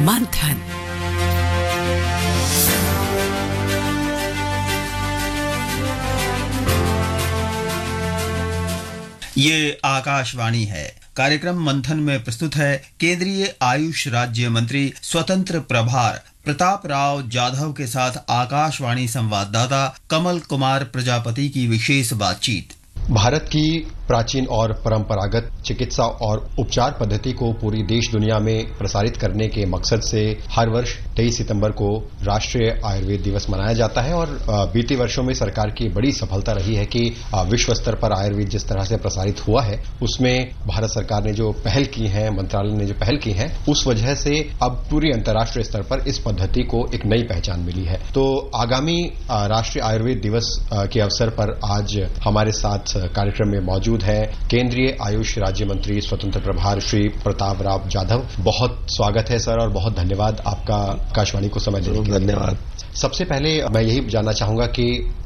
मंथन। ये आकाशवाणी है। कार्यक्रम मंथन में प्रस्तुत है केंद्रीय आयुष राज्य मंत्री स्वतंत्र प्रभार प्रताप राव जाधव के साथ आकाशवाणी संवाददाता कमल कुमार प्रजापति की विशेष बातचीत। भारत की प्राचीन और परंपरागत चिकित्सा और उपचार पद्धति को पूरी देश दुनिया में प्रसारित करने के मकसद से हर वर्ष 23 सितंबर को राष्ट्रीय आयुर्वेद दिवस मनाया जाता है। और बीते वर्षों में सरकार की बड़ी सफलता रही है कि विश्व स्तर पर आयुर्वेद जिस तरह से प्रसारित हुआ है, उसमें भारत सरकार ने जो पहल की है, मंत्रालय ने जो पहल की है, उस वजह से अब पूरी अंतर्राष्ट्रीय स्तर पर इस पद्धति को एक नई पहचान मिली है। तो आगामी राष्ट्रीय आयुर्वेद दिवस के अवसर पर आज हमारे साथ कार्यक्रम में मौजूद है केंद्रीय आयुष राज्य मंत्री स्वतंत्र प्रभार श्री प्रताप राव जाधव। बहुत स्वागत है सर और बहुत धन्यवाद आपका आकाशवाणी को समय देने के लिए। धन्यवाद। सबसे पहले मैं यही जानना चाहूंगा कि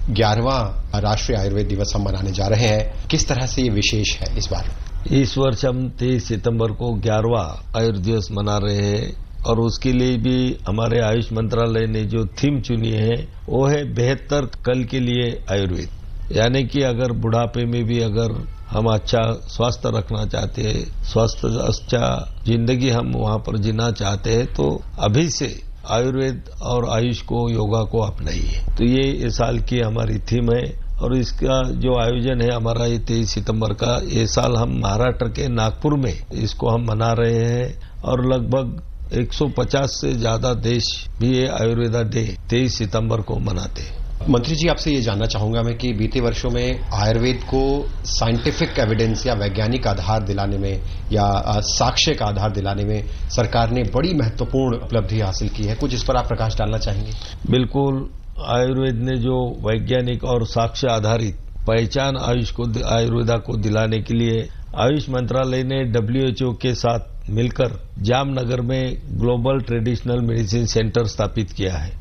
11वां राष्ट्रीय आयुर्वेद दिवस हम मनाने जा रहे हैं, किस तरह से ये विशेष है इस बार? इस वर्ष हम 23 सितंबर को 11वां आयुर्वेद दिवस मना रहे हैं और उसके लिए भी हमारे आयुष मंत्रालय ने जो थीम चुनी है वो है बेहतर कल के लिए आयुर्वेद। यानी कि अगर बुढ़ापे में भी अगर हम अच्छा स्वास्थ्य रखना चाहते हैं, स्वस्थ अच्छा जिंदगी हम वहां पर जीना चाहते हैं, तो अभी से आयुर्वेद और आयुष को, योगा को अपनाइए। तो ये इस साल की हमारी थीम है और इसका जो आयोजन है हमारा ये 23 सितंबर का, ये साल हम महाराष्ट्र के नागपुर में इसको हम मना रहे हैं और लगभग 150 से ज्यादा देश भी ये आयुर्वेदा डे 23 सितंबर को मनाते हैं। मंत्री जी, आपसे ये जानना चाहूंगा मैं कि बीते वर्षों में आयुर्वेद को साइंटिफिक एविडेंस या वैज्ञानिक आधार दिलाने में या साक्ष्य का आधार दिलाने में सरकार ने बड़ी महत्वपूर्ण उपलब्धि हासिल की है। कुछ इस पर आप प्रकाश डालना चाहेंगे? बिल्कुल। आयुर्वेद ने जो वैज्ञानिक और साक्ष्य आधारित पहचान आयुर्वेदा को दिलाने के लिए आयुष मंत्रालय ने WHO के साथ मिलकर जामनगर में ग्लोबल ट्रेडिशनल मेडिसिन सेंटर स्थापित किया है।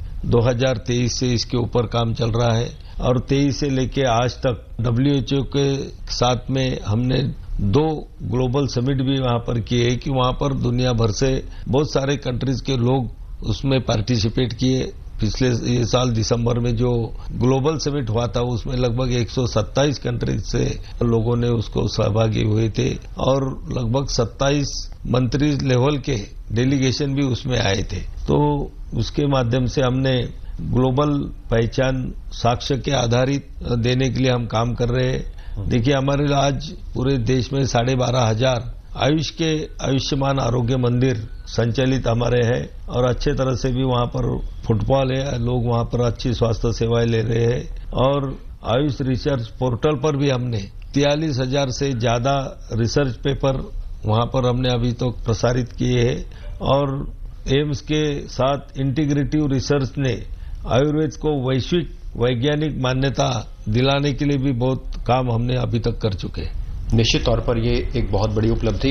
2023 से इसके ऊपर काम चल रहा है और 23 से लेके आज तक WHO के साथ में हमने 2 ग्लोबल समिट भी वहां पर किए कि वहां पर दुनिया भर से बहुत सारे कंट्रीज के लोग उसमें पार्टिसिपेट किए। पिछले ये साल दिसंबर में जो ग्लोबल समिट हुआ था उसमें लगभग 127 कंट्रीज से लोगों ने उसको सहभागी हुए थे और लगभग 27 मंत्री लेवल के डेलीगेशन भी उसमें आए थे। तो उसके माध्यम से हमने ग्लोबल पहचान साक्ष्य के आधारित देने के लिए हम काम कर रहे हैं। देखिए, हमारे आज पूरे देश में 12,500 आयुष के आयुष्मान आरोग्य मंदिर संचालित हमारे हैं और अच्छे तरह से भी वहां पर फुटफॉल है, लोग वहां पर अच्छी स्वास्थ्य सेवाएं ले रहे हैं। और आयुष रिसर्च पोर्टल पर भी हमने 43,000 से ज्यादा रिसर्च पेपर वहां पर हमने अभी तक तो प्रसारित किए हैं। और एम्स के साथ इंटीग्रेटिव रिसर्च ने आयुर्वेद को वैश्विक वैज्ञानिक मान्यता दिलाने के लिए भी बहुत काम हमने अभी तक कर चुके हैं। निश्चित तौर पर ये एक बहुत बड़ी उपलब्धि